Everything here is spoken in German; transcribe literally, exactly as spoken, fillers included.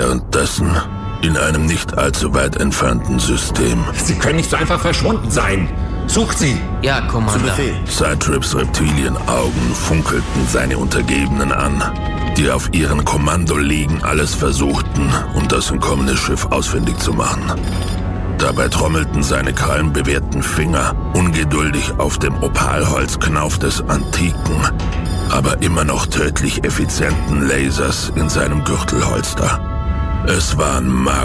Währenddessen, in einem nicht allzu weit entfernten System, Sie können nicht so einfach verschwunden sein. Sucht sie! Ja, Commander. Cytrips Reptilienaugen funkelten seine Untergebenen an, die auf ihren Kommandoliegen alles versuchten, um das entkommene Schiff ausfindig zu machen. Dabei trommelten seine krallenbewehrten Finger ungeduldig auf dem Opalholzknauf des antiken, aber immer noch tödlich effizienten Lasers in seinem Gürtelholster. Es waren